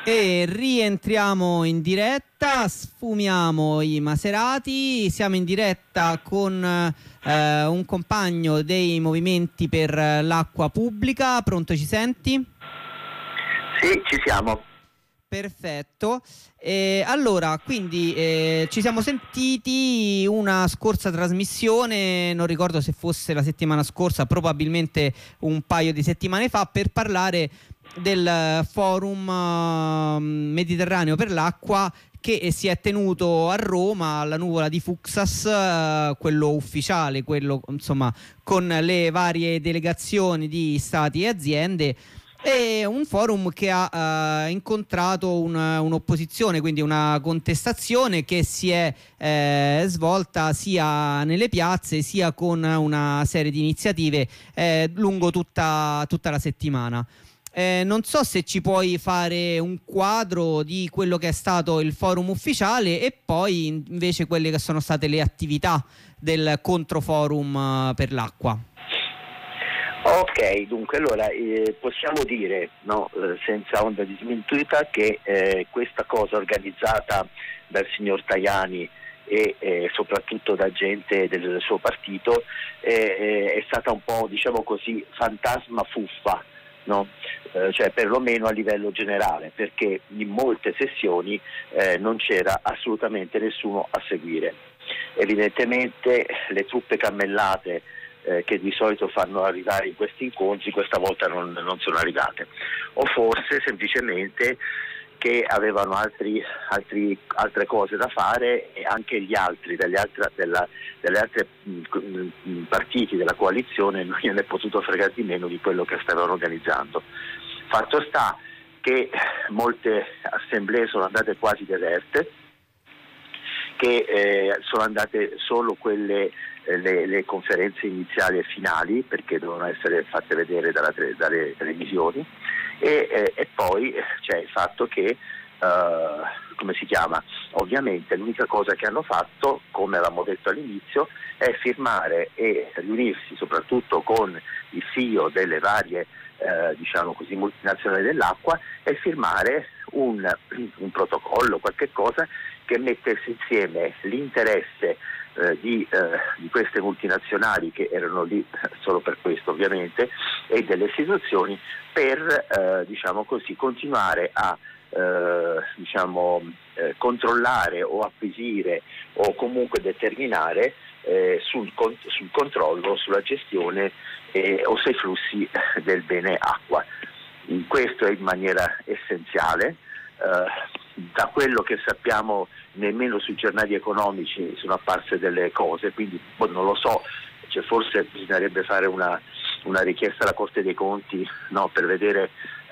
E rientriamo in diretta, sfumiamo i Maserati, siamo in diretta con un compagno dei movimenti per l'acqua pubblica. Pronto, ci senti? Sì, ci siamo. Perfetto. Allora, quindi ci siamo sentiti una scorsa trasmissione, non ricordo se fosse la settimana scorsa, probabilmente un paio di settimane fa, per parlare del forum mediterraneo per l'acqua che si è tenuto a Roma alla nuvola di Fuxas, quello ufficiale, quello insomma con le varie delegazioni di stati e aziende. È un forum che ha incontrato un'opposizione, quindi una contestazione che si è svolta sia nelle piazze sia con una serie di iniziative lungo tutta la settimana. Non so se ci puoi fare un quadro di quello che è stato il forum ufficiale e poi invece quelle che sono state le attività del controforum per l'acqua. Ok, dunque allora possiamo dire senza onda di smentita che questa cosa organizzata dal signor Tajani e soprattutto da gente del suo partito è stata un po', diciamo così, fantasma fuffa, no? Cioè perlomeno a livello generale, perché in molte sessioni non c'era assolutamente nessuno a seguire. Evidentemente le truppe cammellate che di solito fanno arrivare in questi incontri questa volta non sono arrivate, o forse semplicemente che avevano altre cose da fare, e anche gli altri delle altre partiti della coalizione non gliene è potuto fregare di meno di quello che stavano organizzando. Fatto sta che molte assemblee sono andate quasi deserte, che sono andate solo quelle le conferenze iniziali e finali, perché devono essere fatte vedere dalle televisioni, e poi c'è il fatto che come si chiama? Ovviamente l'unica cosa che hanno fatto, come avevamo detto all'inizio, è firmare e riunirsi soprattutto con il CEO delle varie diciamo così multinazionali dell'acqua, e firmare un protocollo, qualche cosa che mettesse insieme l'interesse di queste multinazionali, che erano lì solo per questo ovviamente, e delle istituzioni, per diciamo così continuare a controllare o acquisire o comunque determinare sul controllo, sulla gestione o sui flussi del bene acqua. Questo è in maniera essenziale. Da quello che sappiamo nemmeno sui giornali economici sono apparse delle cose, quindi non lo so, cioè forse bisognerebbe fare una richiesta alla Corte dei Conti, no, per vedere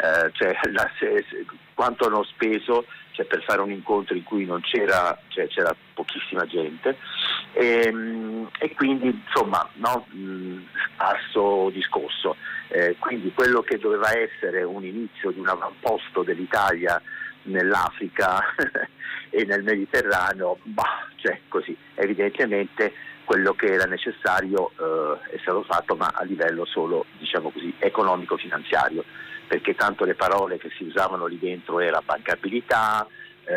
quanto hanno speso, cioè, per fare un incontro in cui non c'era, cioè, c'era pochissima gente, e quindi insomma sparso discorso. Quindi quello che doveva essere un inizio di un avamposto dell'Italia nell'Africa e nel Mediterraneo, cioè così, evidentemente quello che era necessario è stato fatto, ma a livello solo, diciamo così, economico-finanziario, perché tanto le parole che si usavano lì dentro era bancabilità,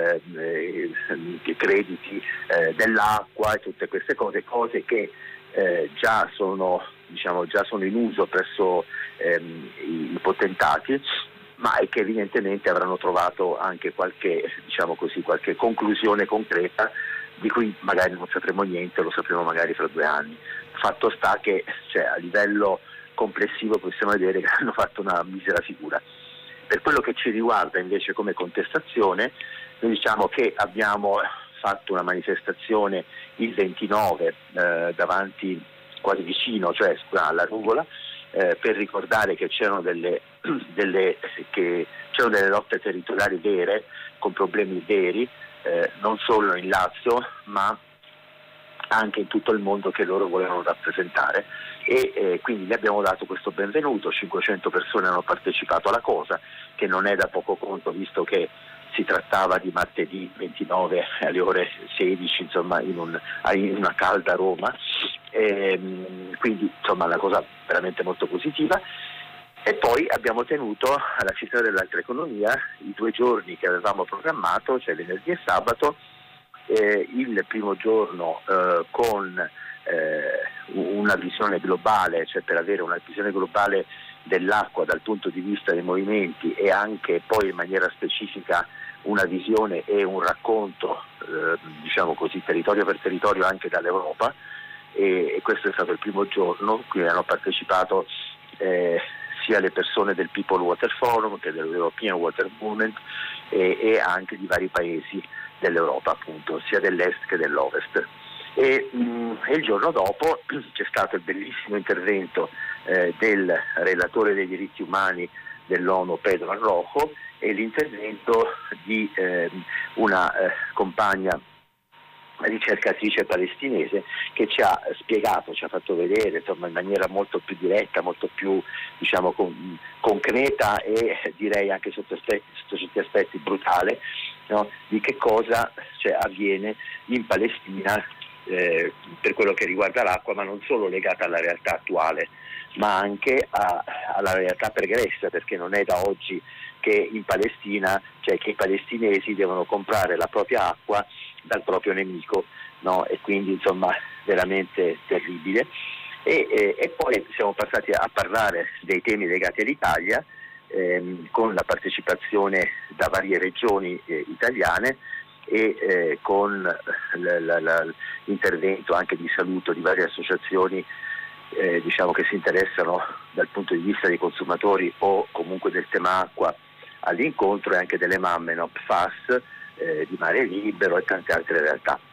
crediti dell'acqua e tutte queste cose che già sono in uso presso i potentati, ma che evidentemente avranno trovato anche qualche conclusione concreta di cui magari non sapremo niente, lo sapremo magari fra 2 anni. Fatto sta che a livello complessivo possiamo vedere che hanno fatto una misera figura. Per quello che ci riguarda invece come contestazione, noi diciamo che abbiamo fatto una manifestazione il 29 davanti, quasi vicino, alla nuvola, per ricordare che c'erano delle lotte territoriali vere, con problemi veri, non solo in Lazio ma anche in tutto il mondo, che loro volevano rappresentare, e quindi gli abbiamo dato questo benvenuto. 500 persone hanno partecipato alla cosa, che non è da poco conto, visto che si trattava di martedì 29 alle ore 16, insomma, in una calda Roma, quindi insomma una cosa veramente molto positiva. E poi abbiamo tenuto alla Città dell'Alta Economia i 2 giorni che avevamo programmato, cioè venerdì e sabato, il primo giorno con una visione globale, cioè per avere una visione globale dell'acqua dal punto di vista dei movimenti, e anche poi in maniera specifica una visione e un racconto, diciamo così, territorio per territorio anche dall'Europa, e questo è stato il primo giorno. Qui hanno partecipato sia le persone del People Water Forum che dell'European Water Movement e anche di vari paesi dell'Europa, appunto, sia dell'est che dell'ovest. E il giorno dopo c'è stato il bellissimo intervento del relatore dei diritti umani dell'ONU Pedro Arrojo, e l'intervento di una compagna ricercatrice palestinese che ci ha spiegato, ci ha fatto vedere, insomma, in maniera molto più diretta, molto più, diciamo, concreta e direi anche sotto certi aspetti brutale, no? Di che cosa avviene in Palestina per quello che riguarda l'acqua, ma non solo legata alla realtà attuale, ma anche alla realtà pregressa, perché non è da oggi che in Palestina, cioè che i palestinesi devono comprare la propria acqua dal proprio nemico, no? E quindi insomma veramente terribile. E poi siamo passati a parlare dei temi legati all'Italia, con la partecipazione da varie regioni italiane e con l'intervento anche di saluto di varie associazioni diciamo che si interessano dal punto di vista dei consumatori o comunque del tema acqua all'incontro, e anche delle mamme, no? PFAS, di Mare Libero e tante altre realtà.